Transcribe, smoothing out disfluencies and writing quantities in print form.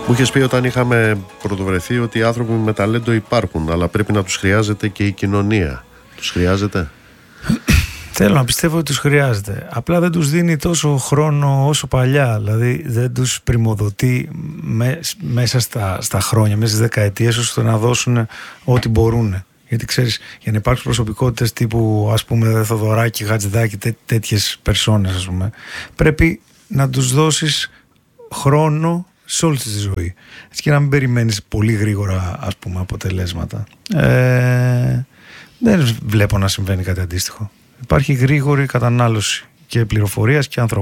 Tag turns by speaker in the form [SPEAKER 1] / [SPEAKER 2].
[SPEAKER 1] Μου είχες πει όταν είχαμε πρωτοβρεθεί ότι οι άνθρωποι με ταλέντο υπάρχουν, αλλά πρέπει να τους χρειάζεται και η κοινωνία. Τους χρειάζεται?
[SPEAKER 2] Θέλω να πιστεύω ότι τους χρειάζεται. Απλά δεν τους δίνει τόσο χρόνο όσο παλιά. Δηλαδή δεν τους πριμοδοτεί μέσα στα χρόνια, μέσα στις δεκαετίες, ώστε να δώσουν ό,τι μπορούν. Γιατί ξέρεις, για να υπάρξουν προσωπικότητες τύπου, ας πούμε, Θοδωράκη, Χατζηδάκη, τέτοιες περσόνες, ας πούμε, πρέπει να τους δώσεις χρόνο σε όλη τη ζωή. Έτσι και να μην περιμένεις πολύ γρήγορα, ας πούμε, αποτελέσματα. Δεν βλέπω να συμβαίνει κάτι αντίστοιχο. Υπάρχει γρήγορη κατανάλωση και πληροφορίας και ανθρώπου.